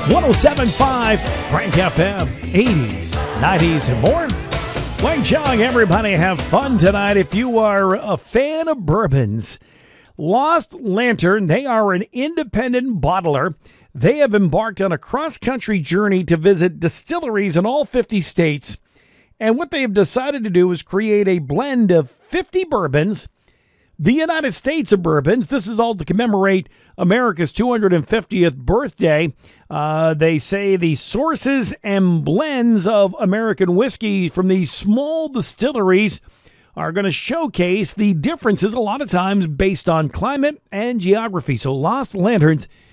107.5 Frank FM, 80s, 90s, and more. Wang Chong, everybody have fun tonight. If you are a fan of bourbons, Lost Lantern, they are an independent bottler. They have embarked on a cross-country journey to visit distilleries in all 50 states. And what they have decided to do is create a blend of 50 bourbons, the United States of bourbons. This is all to commemorate America's 250th birthday. They say the sources and blends of American whiskey from these small distilleries are going to showcase the differences a lot of times based on climate and geography. So Lost Lanterns